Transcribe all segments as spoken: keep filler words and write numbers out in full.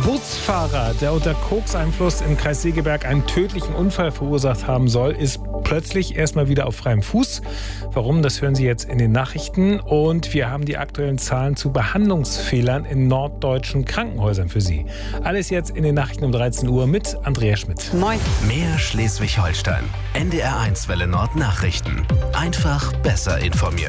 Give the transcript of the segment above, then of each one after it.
Busfahrer, der unter Kokseinfluss im Kreis Segeberg einen tödlichen Unfall verursacht haben soll, ist plötzlich erstmal wieder auf freiem Fuß. Warum, das hören Sie jetzt in den Nachrichten. Und wir haben die aktuellen Zahlen zu Behandlungsfehlern in norddeutschen Krankenhäusern für Sie. Alles jetzt in den Nachrichten um dreizehn Uhr mit Andrea Schmidt. Moin. Mehr Schleswig-Holstein. N D R eins Welle Nord Nachrichten. Einfach besser informiert.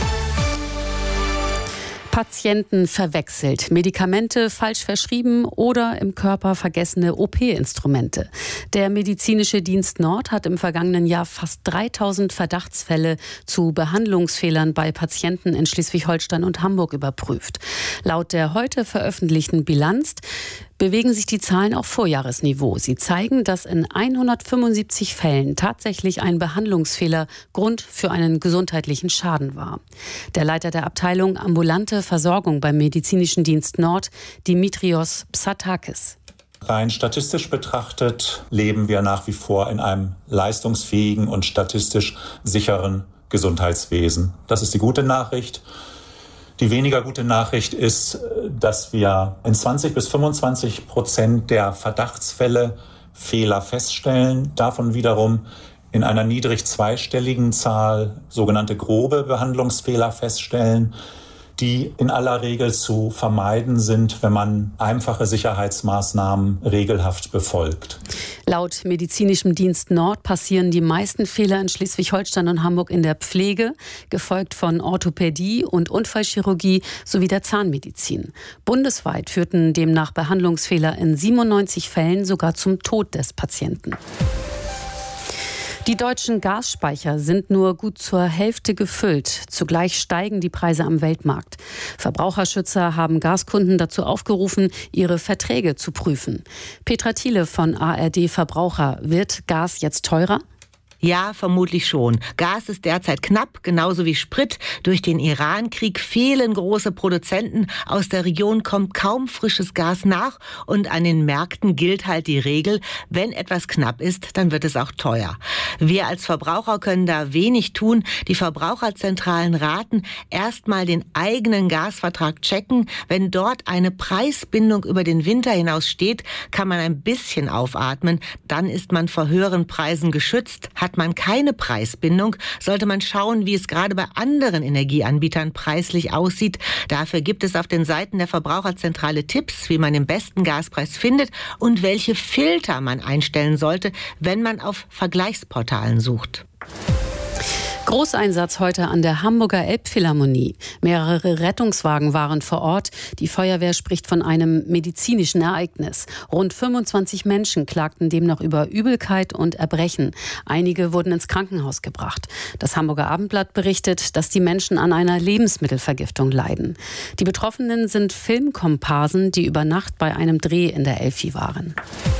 Patienten verwechselt, Medikamente falsch verschrieben oder im Körper vergessene O P-Instrumente. Der Medizinische Dienst Nord hat im vergangenen Jahr fast dreitausend Verdachtsfälle zu Behandlungsfehlern bei Patienten in Schleswig-Holstein und Hamburg überprüft. Laut der heute veröffentlichten Bilanz bewegen sich die Zahlen auf Vorjahresniveau. Sie zeigen, dass in hundertfünfundsiebzig Fällen tatsächlich ein Behandlungsfehler Grund für einen gesundheitlichen Schaden war. Der Leiter der Abteilung Ambulante Versorgung beim Medizinischen Dienst Nord, Dimitrios Psatakis. Rein statistisch betrachtet leben wir nach wie vor in einem leistungsfähigen und statistisch sicheren Gesundheitswesen. Das ist die gute Nachricht. Die weniger gute Nachricht ist, dass wir in zwanzig bis fünfundzwanzig Prozent der Verdachtsfälle Fehler feststellen. Davon wiederum in einer niedrig zweistelligen Zahl sogenannte grobe Behandlungsfehler feststellen, die in aller Regel zu vermeiden sind, wenn man einfache Sicherheitsmaßnahmen regelhaft befolgt. Laut Medizinischem Dienst Nord passieren die meisten Fehler in Schleswig-Holstein und Hamburg in der Pflege, gefolgt von Orthopädie und Unfallchirurgie sowie der Zahnmedizin. Bundesweit führten demnach Behandlungsfehler in siebenundneunzig Fällen sogar zum Tod des Patienten. Die deutschen Gasspeicher sind nur gut zur Hälfte gefüllt. Zugleich steigen die Preise am Weltmarkt. Verbraucherschützer haben Gaskunden dazu aufgerufen, ihre Verträge zu prüfen. Petra Thiele von A R D Verbraucher. Wird Gas jetzt teurer? Ja, vermutlich schon. Gas ist derzeit knapp, genauso wie Sprit. Durch den Iran-Krieg fehlen große Produzenten. Aus der Region kommt kaum frisches Gas nach. Und an den Märkten gilt halt die Regel, wenn etwas knapp ist, dann wird es auch teuer. Wir als Verbraucher können da wenig tun. Die Verbraucherzentralen raten, erstmal den eigenen Gasvertrag checken. Wenn dort eine Preisbindung über den Winter hinaus steht, kann man ein bisschen aufatmen. Dann ist man vor höheren Preisen geschützt. Hat man keine Preisbindung, sollte man schauen, wie es gerade bei anderen Energieanbietern preislich aussieht. Dafür gibt es auf den Seiten der Verbraucherzentrale Tipps, wie man den besten Gaspreis findet und welche Filter man einstellen sollte, wenn man auf Vergleichsportalen sucht. Großeinsatz heute an der Hamburger Elbphilharmonie. Mehrere Rettungswagen waren vor Ort. Die Feuerwehr spricht von einem medizinischen Ereignis. Rund fünfundzwanzig Menschen klagten demnach über Übelkeit und Erbrechen. Einige wurden ins Krankenhaus gebracht. Das Hamburger Abendblatt berichtet, dass die Menschen an einer Lebensmittelvergiftung leiden. Die Betroffenen sind Filmkomparsen, die über Nacht bei einem Dreh in der Elfi waren.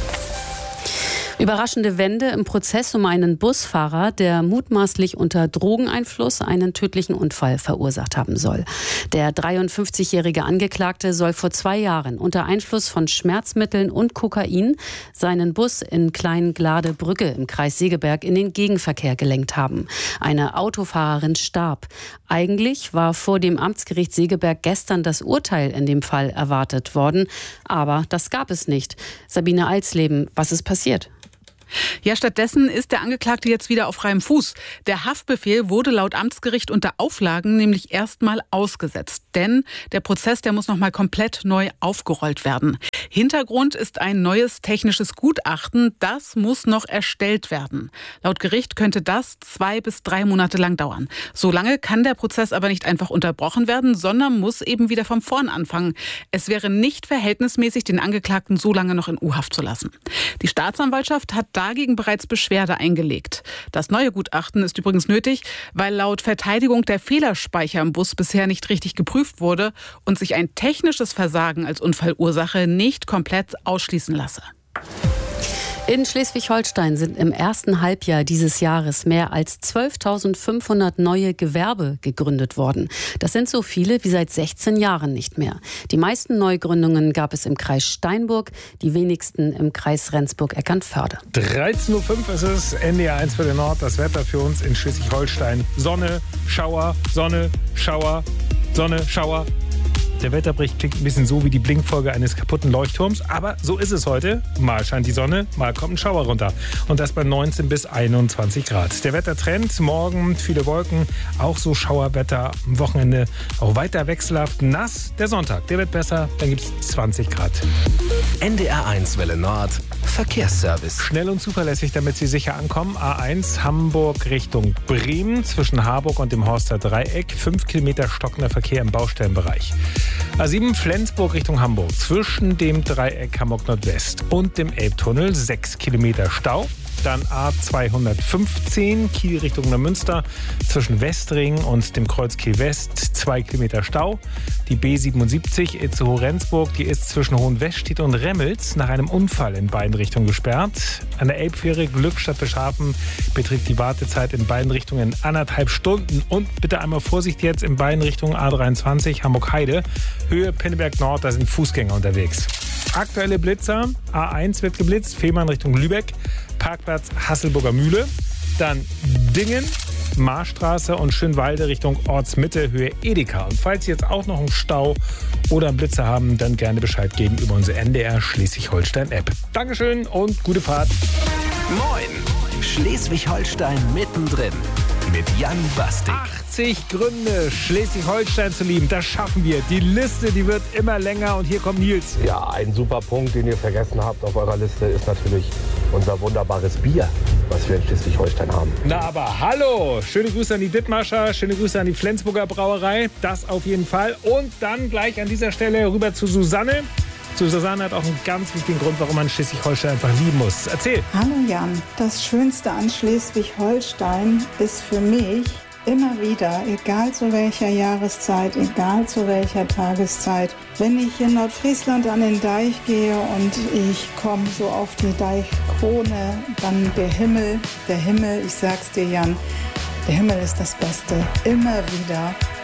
Überraschende Wende im Prozess um einen Busfahrer, der mutmaßlich unter Drogeneinfluss einen tödlichen Unfall verursacht haben soll. Der dreiundfünfzigjährige Angeklagte soll vor zwei Jahren unter Einfluss von Schmerzmitteln und Kokain seinen Bus in Kleingladebrügge im Kreis Segeberg in den Gegenverkehr gelenkt haben. Eine Autofahrerin starb. Eigentlich war vor dem Amtsgericht Segeberg gestern das Urteil in dem Fall erwartet worden, aber das gab es nicht. Sabine Alsleben, was ist passiert? Ja, stattdessen ist der Angeklagte jetzt wieder auf freiem Fuß. Der Haftbefehl wurde laut Amtsgericht unter Auflagen nämlich erstmal ausgesetzt. Denn der Prozess, der muss nochmal komplett neu aufgerollt werden. Hintergrund ist ein neues technisches Gutachten. Das muss noch erstellt werden. Laut Gericht könnte das zwei bis drei Monate lang dauern. So lange kann der Prozess aber nicht einfach unterbrochen werden, sondern muss eben wieder von vorn anfangen. Es wäre nicht verhältnismäßig, den Angeklagten so lange noch in U-Haft zu lassen. Die Staatsanwaltschaft hat dagegen bereits Beschwerde eingelegt. Das neue Gutachten ist übrigens nötig, weil laut Verteidigung der Fehlerspeicher im Bus bisher nicht richtig geprüft wurde und sich ein technisches Versagen als Unfallursache nicht komplett ausschließen lasse. In Schleswig-Holstein sind im ersten Halbjahr dieses Jahres mehr als zwölftausendfünfhundert neue Gewerbe gegründet worden. Das sind so viele wie seit sechzehn Jahren nicht mehr. Die meisten Neugründungen gab es im Kreis Steinburg, die wenigsten im Kreis Rendsburg-Eckernförde. dreizehn Uhr fünf ist es, N D R eins für den Nord, das Wetter für uns in Schleswig-Holstein. Sonne, Schauer, Sonne, Schauer, Sonne, Schauer. Der Wetterbericht klingt ein bisschen so wie die Blinkfolge eines kaputten Leuchtturms, aber so ist es heute. Mal scheint die Sonne, mal kommt ein Schauer runter. Und das bei neunzehn bis einundzwanzig Grad. Der Wettertrend, morgen viele Wolken, auch so Schauerwetter. Am Wochenende auch weiter wechselhaft nass. Der Sonntag, der wird besser, dann gibt es zwanzig Grad. N D R eins Welle Nord, Verkehrsservice. Schnell und zuverlässig, damit Sie sicher ankommen. A eins Hamburg Richtung Bremen zwischen Harburg und dem Horster Dreieck. Fünf Kilometer stockender Verkehr im Baustellenbereich. A sieben Flensburg Richtung Hamburg zwischen dem Dreieck Hamburg Nordwest und dem Elbtunnel. Sechs Kilometer Stau. Dann A zweihundertfünfzehn Kiel Richtung Neumünster zwischen Westring und dem Kreuz Kiel West. Zwei Kilometer Stau. Die B siebenundsiebzig Itzehoe-Rendsburg, die ist zwischen Hohenwestedt und Remmels nach einem Unfall in beiden Richtungen gesperrt. An der Elbfähre Glückstadt Fischhafen beträgt die Wartezeit in beiden Richtungen anderthalb Stunden. Und bitte einmal Vorsicht jetzt in beiden Richtungen A dreiundzwanzig Hamburg-Heide. Höhe Pinneberg Nord, da sind Fußgänger unterwegs. Aktuelle Blitzer. A eins wird geblitzt, Fehmarn Richtung Lübeck. Parkplatz Hasselburger Mühle. Dann Dingen, Marstraße und Schönwalde Richtung Ortsmitte, Höhe Edeka. Und falls Sie jetzt auch noch einen Stau oder einen Blitzer haben, dann gerne Bescheid geben über unsere N D R Schleswig-Holstein-App. Dankeschön und gute Fahrt. Moin, Schleswig-Holstein mittendrin mit Jan Bastik. achtzig Gründe, Schleswig-Holstein zu lieben. Das schaffen wir. Die Liste, die wird immer länger. Und hier kommt Nils. Ja, ein super Punkt, den ihr vergessen habt auf eurer Liste, ist natürlich unser wunderbares Bier, was wir in Schleswig-Holstein haben. Na aber hallo. Schöne Grüße an die Dithmarscher, schöne Grüße an die Flensburger Brauerei. Das auf jeden Fall. Und dann gleich an dieser Stelle rüber zu Susanne. Zu Susanne hat auch einen ganz wichtigen Grund, warum man Schleswig-Holstein einfach lieben muss. Erzähl. Hallo Jan, das Schönste an Schleswig-Holstein ist für mich immer wieder, egal zu welcher Jahreszeit, egal zu welcher Tageszeit, wenn ich in Nordfriesland an den Deich gehe und ich komme so auf die Deichkrone, dann der Himmel, der Himmel, ich sag's dir Jan, der Himmel ist das Beste, immer wieder.